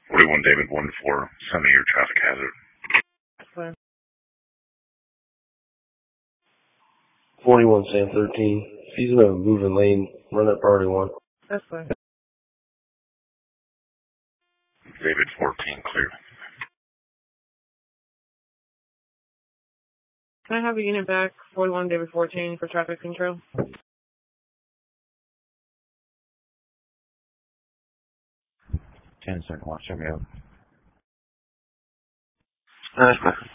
41 David 1-4, sending your traffic hazard. That's fine. 41 Sam 13. If he's in a moving lane, run at priority 1. That's fine. David 14, clear. Can I have a unit back, 41 David 14, for traffic control? 10-second watch, check me out. That's better.